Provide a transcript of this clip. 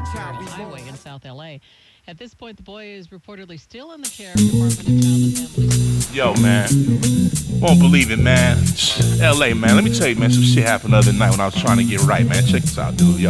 Highway in South LA. At this point, the boy is reportedly still in the care of Department of Child and Family Services. Yo, man. Won't believe it, man. LA, man. Let me tell you, man, some shit happened the other night when I was trying to get right, man. Check this out, dude. Yo.